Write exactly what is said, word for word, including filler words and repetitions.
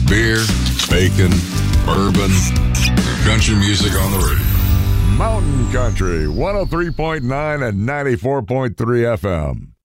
beer, bacon, bourbon, country music on the radio. Mountain Country, one oh three point nine and ninety-four point three F M.